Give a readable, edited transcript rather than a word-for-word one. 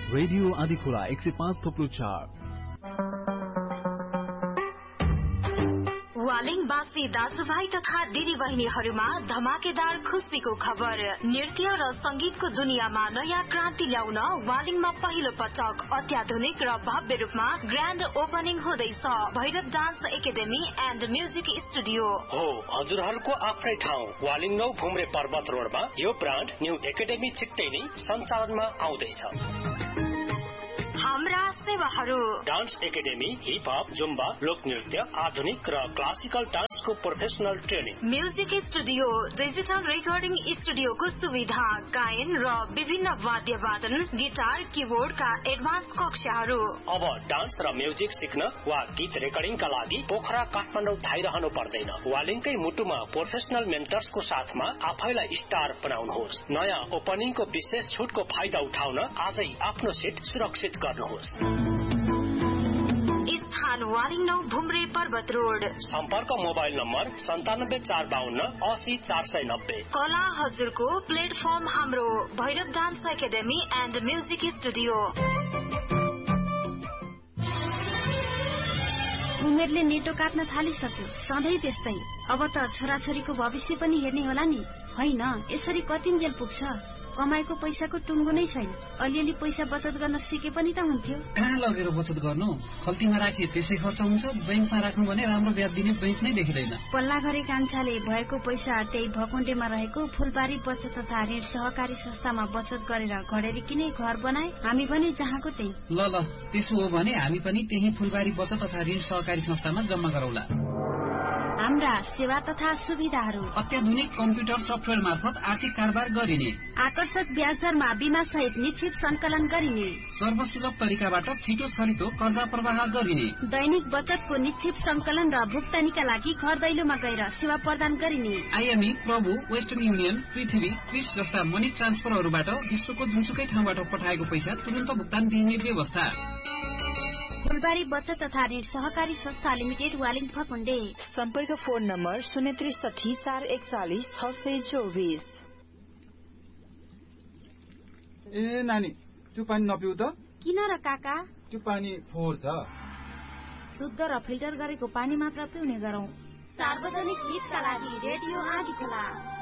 Radio Andhikhola 105.4। वालिङवासी दाजुभाइ तथा दिदीबहिनीहरूमा धमाकेदार खुसीको खबर। नृत्य र संगीतको दुनियाँमा नयाँ क्रान्ति ल्याउन वालिङमा पहिलो पटक अत्याधुनिक र भव्य रूपमा ग्रान्ड ओपनिङ हुँदैछ Bhairav dance academy and music studio हो। हजुरहरूको आफ्नै ठाउँ वालिङ 9 घुम्रे पर्वत रोडमा यो ब्रान्ड न्यू एकाडेमी छिट्टै नै सञ्चालनमा आउँदैछ। हाम्रा सेवाहरू dance academy, hip hop, Zumba, लोक नृत्य, आधुनिक र क्लासिकल डान्सको professional training, music studio, digital recording स्टुडियोको सुविधा, गायन र विभिन्न वाद्य वादन, गिटार, किबोर्डका एडभान्स कक्षाहरू। अब डान्स र म्युजिक सिक्न वा गीत रेकर्डिङका लागि पोखरा काठमाडौँ धाइरहनु पर्दैन। वालिङकै मुटुमा प्रोफेसनल मेन्टर्सको साथमा आफैलाई स्टार बनाउनुहोस्। नयाँ ओपनिङको विशेष छुटको फाइदा उठाउन आजै आफ्नो सिट सुरक्षित गर्नुहोस्। स्थान वालिङ 9 भुम्रे पर्वत रोड। सम्पर्क मोबाइल नम्बर 9745 80 490। कला हजुरको प्लेटफर्म हाम्रो Bhairav dance academy and music studio. उमेरले नेटो काट्न थालिसक्यो, सधैँ त्यस्तै। अब त छोराछोरीको भविष्य पनि हेर्ने होला नि। होइन, यसरी कतिन्जेल पुग्छ? कमाएको पैसाको टुङ्गो नै छैन। अलिअलि पैसा बचत गर्न सिके पनि त हुन्थ्यो। कहाँ लगेर बचत गर्नु? खल्तीमा राखे त्यसै खर्च हुन्छ। बैंकमा राख्नु भने राम्रो ब्याज दिने बैंक नै देखिँदैन। पल्ला गरे कान्छाले भएको पैसा त्यही भकुण्डेमा रहेको फुलबारी बचत तथा ऋण सहकारी संस्थामा बचत गरेर घडेरी किने घर बनाए। हामी पनि जहाँको त्यही। ल त्यसो हो भने हामी पनि त्यही फुलबारी बचत तथा ऋण सहकारी संस्थामा जम्मा गरौला। हाम्रा सेवा तथा सुविधाहरू अत्याधुनिक कम्प्युटर सफ्टवेयर मार्फत आर्थिक कारोबार गरिने, आकर्षक ब्याज दरमा बीमा सहित निश्चित संकलन गरिने, सर्वसुलभ तरिकाबाट छिटो छरितो कर्जा प्रवाह गरिने, दैनिक बचतको निश्चित संकलन र भुक्तानीका लागि घर दैलोमा गएर सेवा प्रदान गरिने, आइएमई, प्रभु, वेस्टर्न युनियन, पृथ्वी, क्विस जस्ता मनी ट्रान्सफरहरूबाट विश्वको जुनसुकै ठाउँबाट पठाएको पैसा तुरन्त भुक्तान दिने व्यवस्था। फुलबारी बचत तथा ऋण सहकारी संस्था लिमिटेड, वालिङ फकुण्डे। सम्पर्क फोन नम्बर 063 441 624। ए नानी, त्यो पानी नपिउ त। किन र काका? त्यो पानी फोहोर छ। शुद्ध र फिल्टर गरेको पानी मात्र पिउने गरौँ। सार्वजनिक हितका लागि रेडियो आँधीखोला।